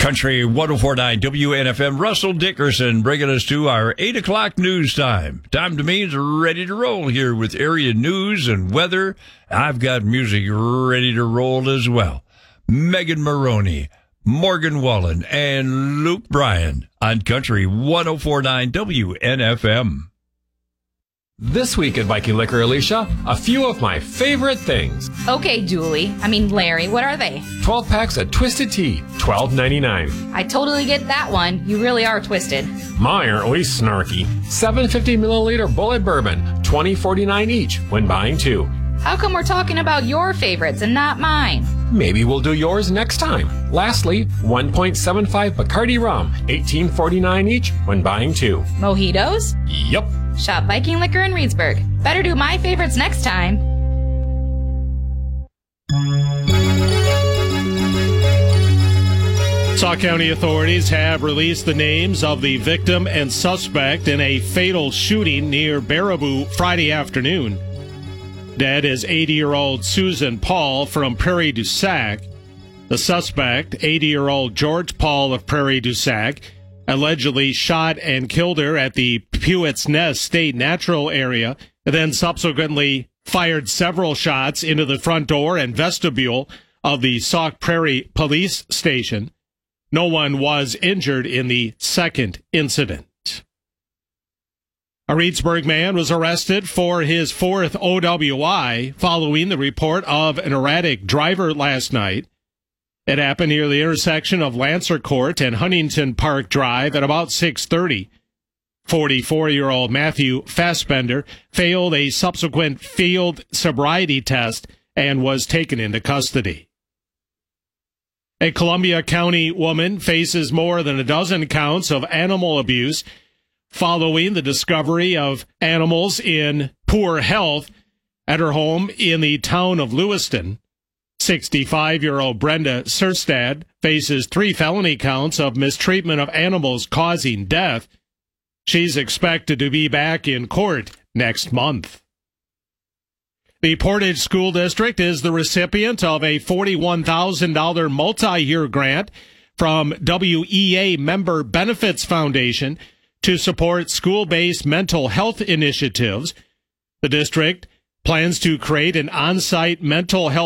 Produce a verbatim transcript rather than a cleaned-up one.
Country one oh four point nine W N F M. Russell Dickerson bringing us to our eight o'clock news time. Time to me is ready to roll here with area news and weather. I've got music ready to roll as well. Megan Maroney, Morgan Wallen, and Luke Bryan on Country one oh four point nine W N F M. This week at Viking Liquor, Alicia, a few of my favorite things. Okay, Julie. I mean, Larry, what are they? twelve packs of Twisted Tea, twelve ninety-nine. I totally get that one. You really are twisted. My, aren't we snarky? seven fifty milliliter Bullet Bourbon, twenty forty-nine each when buying two. How come we're talking about your favorites and not mine? Maybe we'll do yours next time. Lastly, one point seven five Bacardi Rum, eighteen forty-nine each when buying two. Mojitos? Yup. Shop Viking Liquor in Reedsburg. Better do my favorites next time. Sauk County authorities have released the names of the victim and suspect in a fatal shooting near Baraboo Friday afternoon. Dead is eighty-year-old Susan Paul from Prairie du Sac. The suspect, eighty-year-old George Paul of Prairie du Sac, allegedly shot and killed her at the Pewett's Nest State Natural Area, and then subsequently fired several shots into the front door and vestibule of the Sauk Prairie Police Station. No one was injured in the second incident. A Reedsburg man was arrested for his fourth O W I following the report of an erratic driver last night. It happened near the intersection of Lancer Court and Huntington Park Drive at about six thirty. forty-four-year-old Matthew Fassbender failed a subsequent field sobriety test and was taken into custody. A Columbia County woman faces more than a dozen counts of animal abuse following the discovery of animals in poor health at her home in the town of Lewiston. sixty-five-year-old Brenda Serstad faces three felony counts of mistreatment of animals causing death. She's expected to be back in court next month. The Portage School District is the recipient of a forty-one thousand dollars multi-year grant from W E A Member Benefits Foundation to support school-based mental health initiatives. The district plans to create an on-site mental health